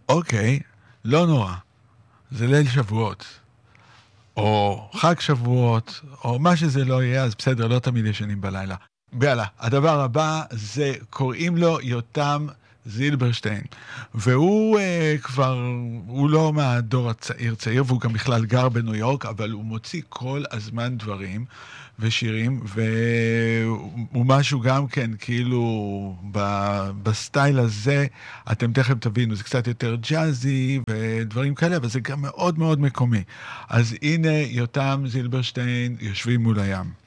אוקיי, לא נורא. זה ליל שבועות. או חג שבועות, או מה שזה לא יהיה, אז בסדר, לא תמיד ישנים בלילה. ויאללה, הדבר הבא זה, קוראים לו יותם זילברשטיין, והוא כבר, הוא לא מהדור הצעיר, והוא גם בכלל גר בניו יורק, אבל הוא מוציא כל הזמן דברים ושירים, והוא משהו גם כן, כאילו, בסטייל הזה, אתם תכף תבינו, זה קצת יותר ג'אזי ודברים כאלה, אבל זה גם מאוד מאוד מקומי. אז הנה יותם זילברשטיין יושבים מול הים.